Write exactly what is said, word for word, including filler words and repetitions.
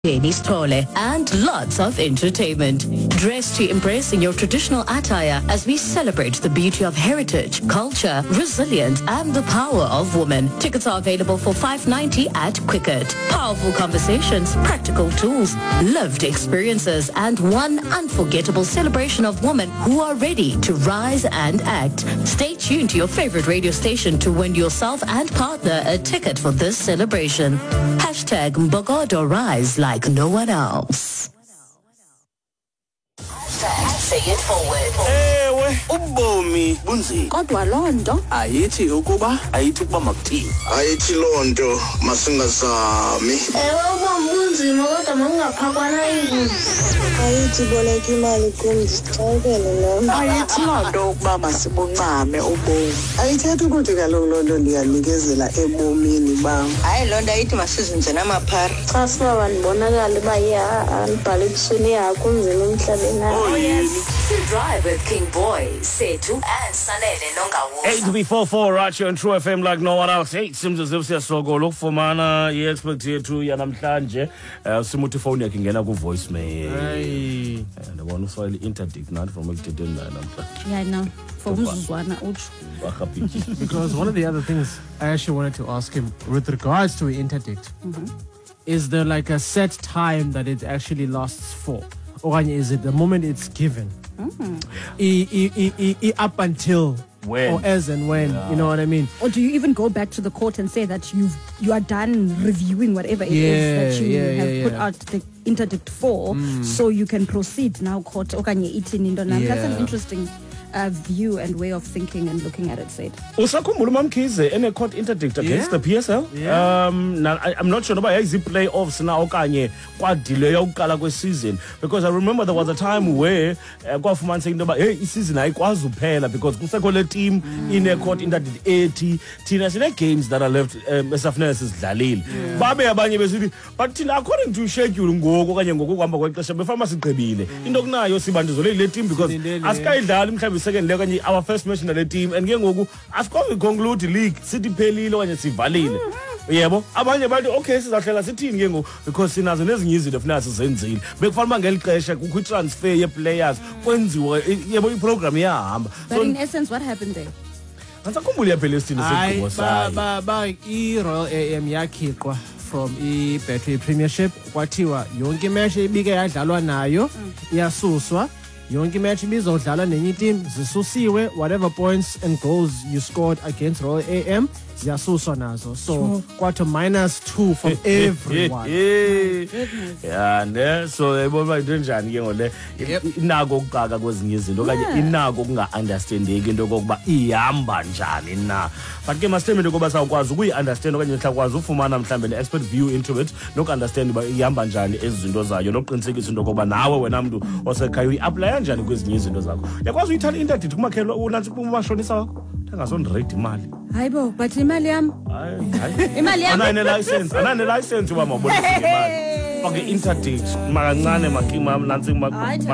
Jenny's Tole, and lots of entertainment. Dress to impress in your traditional attire as we celebrate the beauty of heritage, culture, resilience, and the power of women. Tickets are available for five ninety at Quicket. Powerful conversations, practical tools, lived experiences, and one unforgettable celebration of women who are ready to rise and act. Stay tuned to your favorite radio station to win yourself and partner a ticket for this celebration. Hashtag Mbogodo Rise like no one else. Say it forward. Ewe, ubomi bunzima. Kodwa lonto Ayithi ukuba, ayithi ukuba makuthini. Ayithi lonto masingazami. Ewe ubomi bunzima kodwa mangingaphakwana yini. Ayithi boleka imali kum ndicakele nami. ayithi lonto ukuba masibuncame ubomi. Ayithetha ukuthi kaloku loo nto ndiyanikezela ebomini bam. Hayi lonto ayithi masizinze namaphara. Xa sinaba ndibonakala uba ya andibhale ebusweni yakho umzini emhlabeni. Oh yes, to drive with King Boy, Setu, and Sanele Nongawosa. eight three four four Racho and True F M like no one else. Hey, seems as if siyasokola ukufumana i-expect yethu yanamhlanje. Uh, simuthi phone yakhe ingena ku voicemail. Hey. Ndabona ufile interdict not from ekutheteni naye namhlanje. Yeah, no. For umzuzwana utsho. Because one of the other things I actually wanted to ask him with regards to interdict, mm-hmm. is there like a set time that it actually lasts for? Or is it the moment it's given? Mm-hmm. I, I, I, I, up until when? Or as and when, yeah. You know what I mean? Or do you even go back to the court and say that you've you are done reviewing whatever it yeah, is that you yeah, have yeah, put yeah. out the interdict for, mm. so you can proceed now court? Okanye ithi into nami. That's an interesting uh, view and way of thinking and looking at it, said. Usakhumbula uMamkhize ene court interdict against yeah. the P S L? Yeah. Um, now, I, I'm not sure about the playoffs now okanye kwadelay ukala kweseason, because I remember there was a time where uh, kwafumana saying about hey iseason ayikwazi uphela because kusekho le team mm. in a court interdict eighty thina sine games that are left esafuneka sizidlalile babe abanye besithi but thina according to schedule ngoku okanye ngoku kuhamba kwexesha befama sigqibile into kunayo sibandizole le team because asikayidlali mhlawumbe second leg okanye our first match na le team and ke ngoku asikwazi conclude league sithi phelile okanye sivalile. Yebo abanye bathi okay sizahlela sithini ke ngoku because sinazo nezinye izinto efuneka sizenzile bekufanele ngelixesha kukho i-transfer ye-players kwenziwa yebo i-program iyahamba. But so in essence what happened there? Ansakhumbula yaphela isithini sesigqibo sayo. Ba ba i-Royal A M yakhiqwa from i-Betway Premiership kwathiwa yonke match ebike yadlalwa nayo iyasuswa. Yonke match ibizodlalwa nenye team zisusiwe, whatever points and goals you scored against Royal A M ziyasuswa nazo, so kwathi minus two from everyone. Yeah, ne so yabona into njani ke ngole inako ukukaka kwezinye izinto okanye inako ukunga understandeki into kokuba ihamba njani na, but ke masithembe into kokuba sawukwazi ukuyi understand okanye mhlawukwazi ufumana mhlambe ne expert view into it noku understand ba ihamba njani ezizinto zayo nokuqinisekisa into kokuba nawe wena muntu osekhaya uyi-apply njani kwezinye izinto zakho. Yakwazi uyithatha interdict kumakhelwa unansi kumashonisa wakho angazondirate imali. Hayibo but imali yami hayi imali yami anane license anane license uba mabonisa imali okay interdict makancane makima nansi